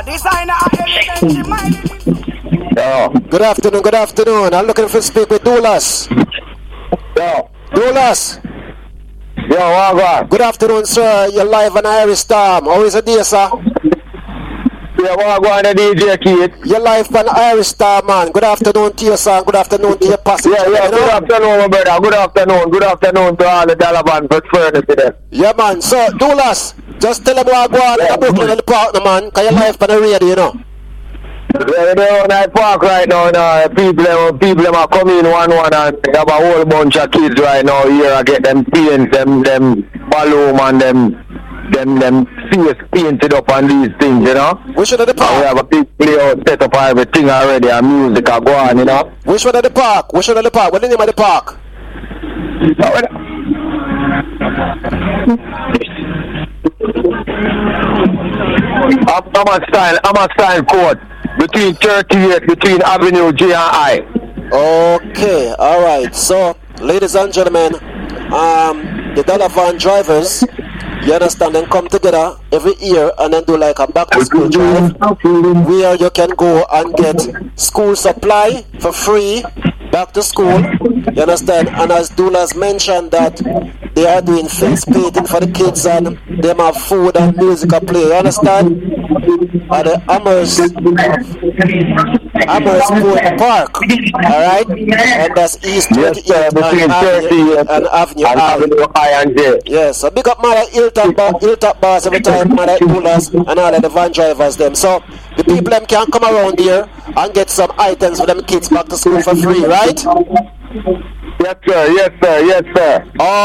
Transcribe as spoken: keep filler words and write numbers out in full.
designer element, mind. Yo. Good afternoon, good afternoon. I'm looking for to speak with Doulas. Yo. Doulas. Yo, Wagwan. Good afternoon, sir. You're live on Irish Storm. How is the day, sir? Yeah, Wagwan, the D J Keith. You're live on Irish Storm, man. Good afternoon to you, sir. Good afternoon to your passenger. Yeah, yeah, you know? good afternoon, my brother. Good afternoon. Good afternoon to all the Taliban for furnace today. Yeah, man. So, Doulas, just tell them what I go on in the Brooklyn in the park, no, man. Because you're live on the radio, you know. Yeah, they're on that park right now. now. People, them- people them are coming one one and they have a whole bunch of kids right now here. I get them paint, them, them balloon and them, them, them face painted up on these things, you know. Which one of the And we park? have a big playout set up everything already and music are going, you know. Which one of the park? Which one of the park? What's the name of the park? I'm, I'm a style, I'm a style court between thirty-eight, between Avenue J and I. Okay, alright. So, ladies and gentlemen, um, the Dollar Van drivers, you understand, then come together every year and then do like a back to school drive where you can go and get school supply for free back to school. You understand? And as Doulas mentioned that they are doing face painting for the kids and them have food and music play. You understand? At the Amherst Amherst Park. Alright? And that's East Yes, sir, twenty-eight between and Avenue, thirty-eight and Avenue and I. Avenue I and J. Yes, so big up Mother Hilltop, bar, Hilltop bars every time, Mother Doulas and all of the van drivers them. So the people them can come around here and get some items for them kids back to school for free, right? Yes, sir, yes, sir, yes, sir. Oh,